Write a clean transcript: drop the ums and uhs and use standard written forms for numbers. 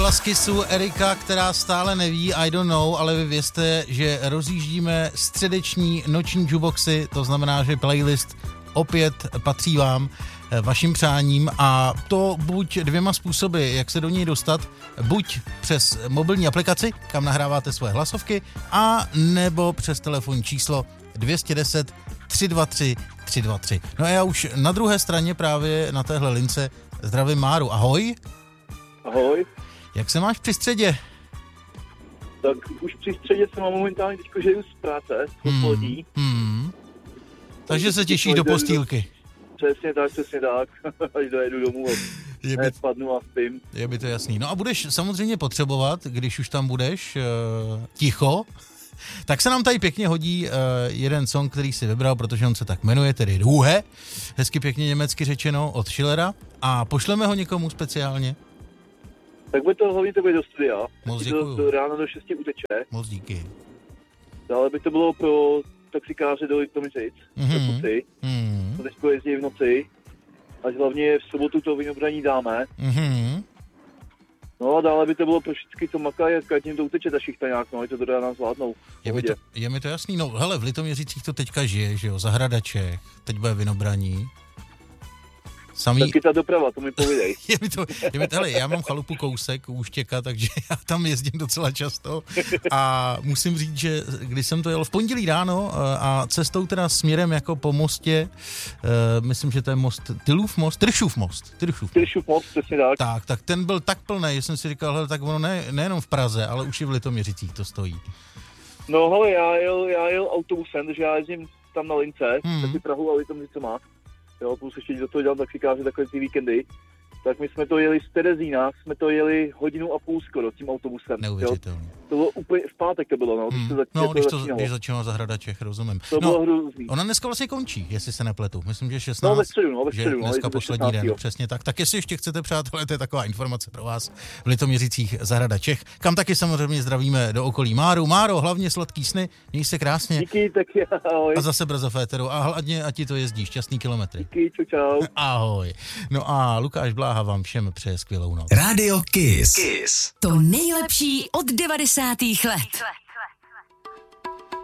byla z Kissu Erika, která stále neví, I don't know, ale vy vězte, že rozjíždíme středeční noční jukeboxy, to znamená, že playlist opět patří vám, vašim přáním, a to buď dvěma způsoby, jak se do něj dostat, buď přes mobilní aplikaci, kam nahráváte svoje hlasovky, a nebo přes telefonní číslo 210 323 323. No a já už na druhé straně právě na téhle lince zdravím Máru. Ahoj. Ahoj. Jak se máš při středě? Tak už při středě se mám momentálně teďko žiju z práce, z odpolední. Takže se těšíš do postýlky. Přesně tak. Až dojedu domů a spadnu a spím. Je by to jasný. No a budeš samozřejmě potřebovat, když už tam budeš ticho, tak se nám tady pěkně hodí jeden song, který si vybral, protože on se tak jmenuje, tedy Ruhe, hezky pěkně německy řečeno, od Schillera, a pošleme ho někomu speciálně. Tak by to hlavně do studia. Moc děkuju. Do rána do 6 uteče. Moc díky. Dále by to bylo pro taxikáře do Litoměřic. To teďko jezdí v noci. Až hlavně v sobotu to vynobraní dáme. No a dále by to bylo pro všechny, co makají, a tím to uteče ta šichta nějak, no, je to do rána zvládnou. Je mi to jasný, no hele, v Litoměřicích to teďka žije, že jo, Zahrada Čech, teď bude vynobraní. Taky ta doprava, to mi povídej. Hele, já mám chalupu kousek u Úštěka, takže já tam jezdím docela často a musím říct, že když jsem to jel v pondělí ráno a cestou teda směrem jako po mostě, myslím, že to je most Tyršův most, přesně tak. Tak ten byl tak plný, že jsem si říkal, hele, tak ono nejenom v Praze, ale už i v Litoměřicích to stojí. No hele, já jel autobusem, takže já jezdím tam na lince, taky Prahu a Litoměřice má. Jo, plus ještě do toho dělám taxikáře takové ty víkendy. Tak my jsme to jeli z Terezína, jsme to jeli 1,5 hodiny skoro tím autobusem. Neuvěřitelné. To bylo úplně v pátek to bylo, no. Když začínala Zahrada Čech, rozumím. To bylo hrozný. Ona dneska vlastně končí, jestli se nepletu. Myslím, že 16. No ve středu, že dneska poslední den, přesně tak. Tak jestli ještě chcete, přátelé, to je taková informace pro vás v Litoměřicích Zahrada Čech, kam taky samozřejmě zdravíme do okolí Máru. Máro, hlavně sladký sny, měj se krásně. Díky, tak ahoj. A zase brzo féteru a hladně, ať ti to jezdí, šťastný kilometry. Díky, čau. Ahoj. No a Lukáš Bláha vám všem přeje skvělou noc. Radio Kiss. To nejlepší od 90. let.